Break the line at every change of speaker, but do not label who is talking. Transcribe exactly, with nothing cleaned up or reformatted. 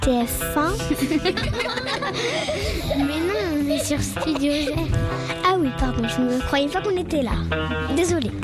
T F un. Mais non, on est sur Studio G. Ah oui, pardon, je ne croyais pas qu'on était là. Désolée.